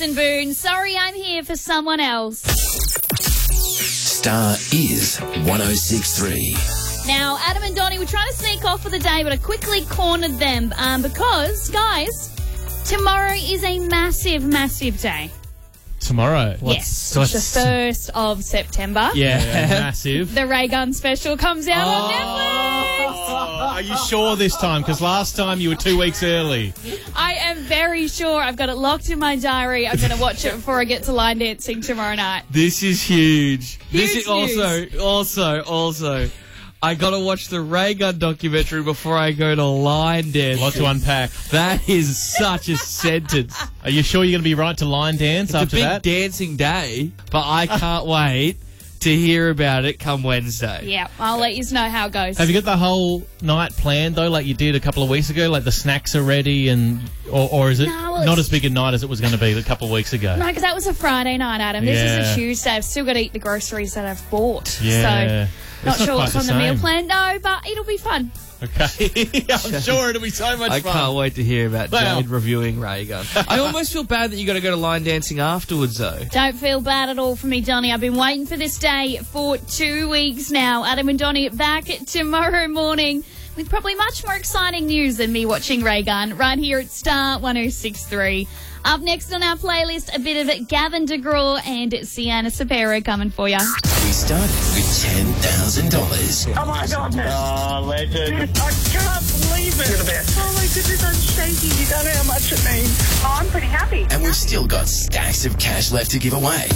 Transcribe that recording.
Boone, sorry I'm here for someone else. Star is 106.3. Now, Adam and Donnie were trying to sneak off for the day, but I quickly cornered them because, guys, tomorrow is a massive, massive day. Tomorrow? Yes, it's the 1st of September. Yeah, massive. The Ray Gun special comes out on Netflix. Are you sure this time? Because last time you were 2 weeks early. I am very sure. I've got it locked in my diary. I'm going to watch it before I get to line dancing tomorrow night. This is huge. This is Huge also. I got to watch the Ray Gun documentary before I go to line dance. A lot to unpack. That is such a sentence. Are you sure you're going to be right to line dance after It's a that? big dancing day, but I can't wait to hear about it come Wednesday. Yeah, I'll let you know how it goes. Have you got the whole night planned, though, like you did a couple of weeks ago? Like the snacks are ready or is it No, well, not as big a night as it was going to be a couple of weeks ago? No, because that was a Friday night, Adam. This is Yeah. a Tuesday. I've still got to eat the groceries that I've bought. Yeah. So, not It's sure what's quite on the meal same. plan. No, but it'll be fun. Okay. I'm sure it'll be so much I fun. can't wait to hear about Well. Jade reviewing Ray Gun. I almost feel bad that you got to go to line dancing afterwards, though. Don't feel bad at all for me, Donnie. I've been waiting for this day for 2 weeks now. Adam and Donnie back tomorrow morning with probably much more exciting news than me watching Ray Gun right here at Star 106.3. Up next on our playlist, a bit of Gavin DeGraw and Sienna Sapero coming for you. We started with $10,000. Oh my goodness. Oh, legend. I can't believe it. You're the best. Oh my goodness, I'm shaking. You don't know how much it means. Oh, I'm pretty happy. And we've still got stacks of cash left to give away.